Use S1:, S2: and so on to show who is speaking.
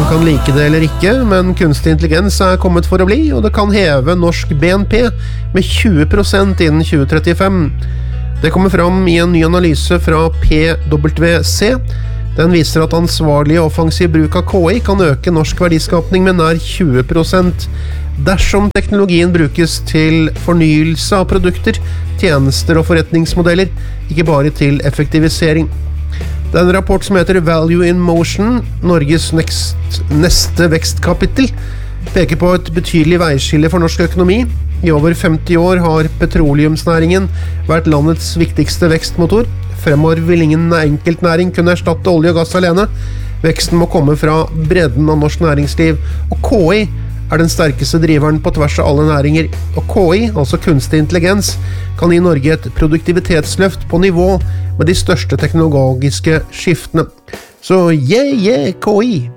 S1: kan like det eller ikke, men kunstig intelligens kommet for å bli, og det kan heve norsk BNP med 20% innen 2035. Det kommer fram i en ny analyse fra PwC. Den viser at ansvarlig og offensiv bruk av KI kan øke norsk verdiskapning med nær 20%, dersom teknologien brukes til fornyelse av produkter, tjenester og forretningsmodeller, ikke bare til effektivisering. Det en rapport som heter Value in Motion, Norges neste vekstkapittel, peker på et betydelig veiskille for norsk økonomi. I over 50 år har petroleumsnæringen vært landets viktigste vekstmotor. Fremover vil ingen enkeltnæring kunne erstatte olje og gass alene. Veksten må komme fra bredden av norsk næringsliv, og KI den sterkeste driveren på tvers av alle næringer. Og KI, altså kunstig intelligens, kan gi Norge et produktivitetsløft på nivå med de største teknologiske skiftene. Så KI!